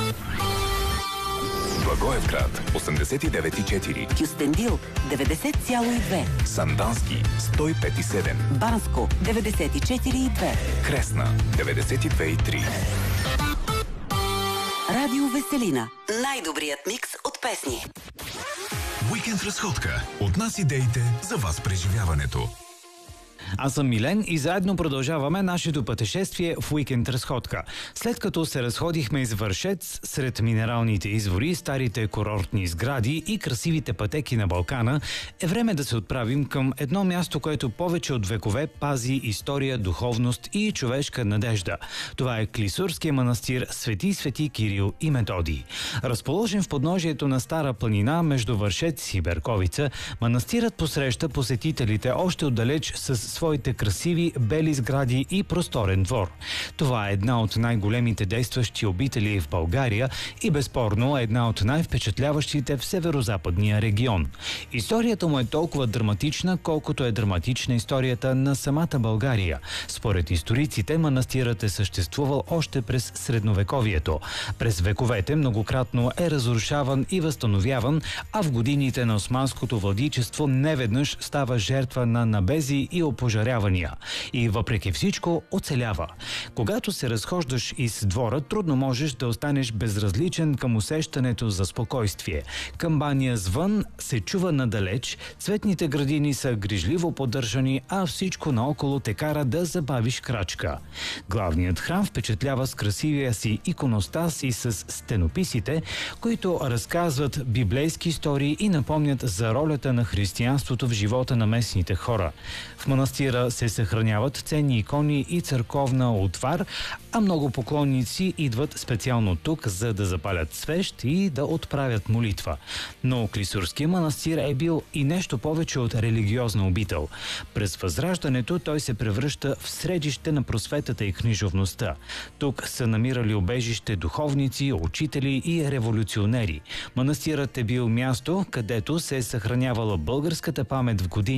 Благоевград 89,4, Кюстендил 90,2, Сандански 105,7, Банско 94,2, Кресна 92,3. Радио Веселина. Най-добрият микс от песни. Уикенд разходка. От нас идеите, за вас преживяването. Аз съм Милен и заедно продължаваме нашето пътешествие в уикенд разходка. След като се разходихме из Вършец, сред минералните извори, старите курортни сгради и красивите пътеки на Балкана, е време да се отправим към едно място, което повече от векове пази история, духовност и човешка надежда. Това е Клисурския манастир Свети Кирил и Методий. Разположен в подножието на Стара планина между Вършец и Берковица, манастирът посреща посетителите още отдалеч с своите красиви бели сгради и просторен двор. Това е една от най-големите действащи обители в България и безспорно една от най-впечатляващите в северо-западния регион. Историята му е толкова драматична, колкото е драматична историята на самата България. Според историците, манастирът е съществувал още през средновековието. През вековете многократно е разрушаван и възстановяван, а в годините на османското владичество неведнъж става жертва на набези и опожарявания. И въпреки всичко оцелява. Когато се разхождаш из двора, трудно можеш да останеш безразличен към усещането за спокойствие. Камбания звън се чува надалеч, цветните градини са грижливо поддържани, а всичко наоколо те кара да забавиш крачка. Главният храм впечатлява с красивия си иконостас и с стенописите, които разказват библейски истории и напомнят за ролята на християнството в живота на местните хора. В манастира се съхраняват ценни икони и църковна утвар, а много поклонници идват специално тук, за да запалят свещ и да отправят молитва. Но Клисурския манастир е бил и нещо повече от религиозна обител. През Възраждането той се превръща в средище на просветата и книжовността. Тук са намирали убежище духовници, учители и революционери. Манастирът е бил място, където се е съхранявала българската памет в години